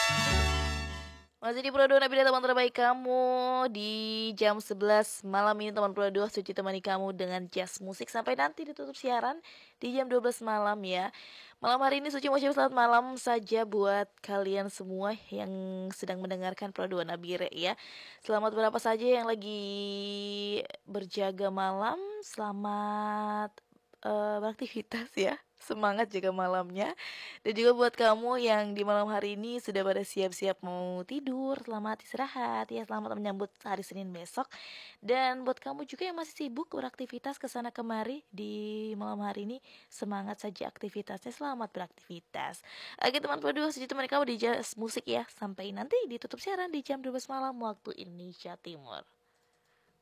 Masih di Pro 2 Nabila, teman terbaik kamu di jam 11 malam ini. Teman Pro 2 Suci temani kamu dengan jazz musik sampai nanti ditutup siaran di jam 12 malam ya. Malam hari ini Suci mau ucapin selamat malam saja buat kalian semua yang sedang mendengarkan Pro 2 Nabire ya. Selamat berapa saja yang lagi berjaga malam, selamat beraktivitas ya. Semangat jaga malamnya. Dan juga buat kamu yang di malam hari ini sudah pada siap-siap mau tidur, selamat istirahat ya, selamat menyambut hari Senin besok. Dan buat kamu juga yang masih sibuk beraktivitas kesana kemari di malam hari ini, semangat saja aktivitasnya, selamat beraktivitas. Oke teman berdua, Suci temani kamu di Jazz Musik ya. Sampai nanti ditutup siaran di jam 12 malam waktu Indonesia Timur.